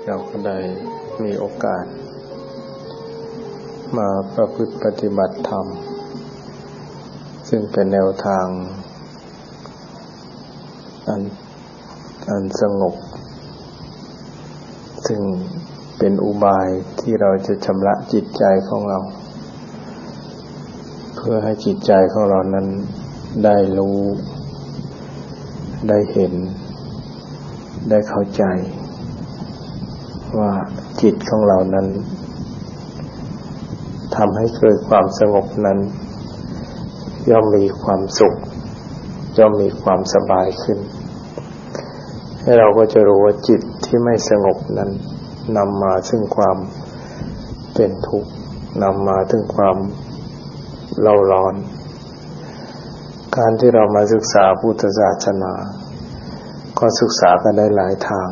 เราก็ได้มีโอกาสมาประพฤติปฏิบัติธรรมซึ่งเป็นแนวทางอันสงบซึ่งเป็นอุบายที่เราจะชำระจิตใจของเราเพื่อให้จิตใจของเรานั้นได้รู้ได้เห็นได้เข้าใจว่าจิตของเรานั้นทำให้เกิดความสงบนั้นย่อมมีความสุขย่อมมีความสบายขึ้นให้เราก็จะรู้ว่าจิตที่ไม่สงบนั้นนำมาซึ่งความเป็นทุกข์นำมาถึงความเล่าร้อนการที่เรามาศึกษาพุทธศาสนาก็ศึกษากันได้หลายทาง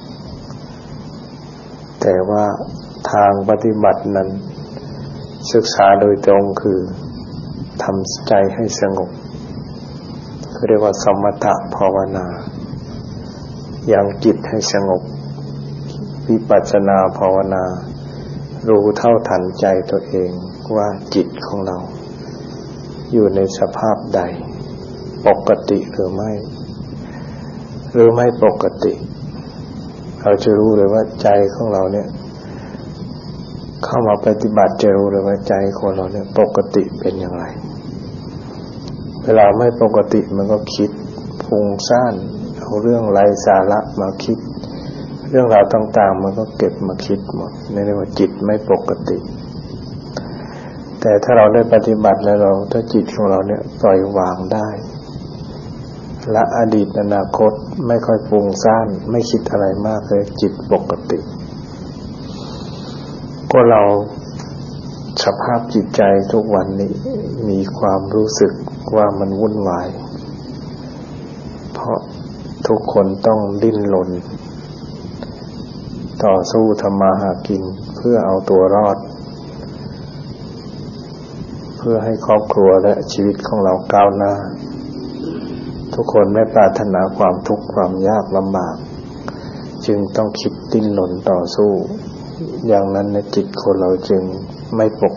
แต่ว่าทางปฏิบัตินั้นศึกษาโดยตรงคือทำใจให้สงบเรียกว่าสมถะภาวนายังจิตให้สงบวิปัสสนาภาวนารู้เท่าทันใจตัวเองว่าจิตของเราอยู่ในสภาพใดปกติหรือไม่ปกติเราจะรู้เลยว่าใจของเราเนี่ยเข้ามาปฏิบัติจะรู้เลยว่าใจของเราเนี่ยปกติเป็นอย่างไรเวลาไม่ปกติมันก็คิดฟุ้งซ่านเอาเรื่องไร้สาระมาคิดเรื่องราวต่างๆมันก็เก็บมาคิดหมดนี่เรียกว่าจิตไม่ปกติแต่ถ้าเราได้ปฏิบัติแล้วถ้าจิตของเราเนี่ยปล่อยวางได้ละอดีตอนาคตไม่ค่อยฟุ้งซ่านไม่คิดอะไรมากเลยจิตปกติก็เราสภาพจิตใจทุกวันนี้มีความรู้สึกว่ามันวุ่นวายเพราะทุกคนต้องดิ้นรนต่อสู้ทำมาหากินเพื่อเอาตัวรอดเพื่อให้ครอบครัวและชีวิตของเราก้าวหน้าทุกคนไม่ปรารถนาความทุกข์ความยากลำบากจึงต้องคิดดิ้นรนต่อสู้อย่างนั้นในจิตคนเราจึงไม่ป